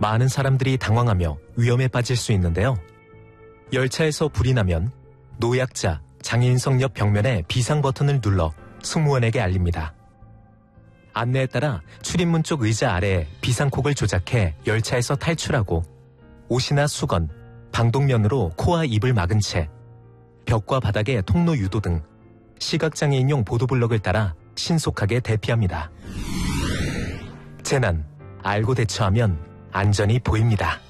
많은 사람들이 당황하며 위험에 빠질 수 있는데요. 열차에서 불이 나면 노약자, 장애인석 옆 벽면에 비상 버튼을 눌러 승무원에게 알립니다. 안내에 따라 출입문 쪽 의자 아래에 비상콕을 조작해 열차에서 탈출하고 옷이나 수건, 방독면으로 코와 입을 막은 채 벽과 바닥에 통로 유도 등 시각장애인용 보도블럭을 따라 신속하게 대피합니다. 재난, 알고 대처하면 안전이 보입니다.